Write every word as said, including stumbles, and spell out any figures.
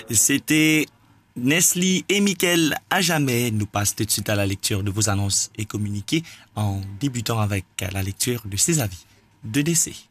C'était Nestlé et Mickaël à jamais. Nous passons tout de suite à la lecture de vos annonces et communiqués en débutant avec la lecture de ces avis de décès.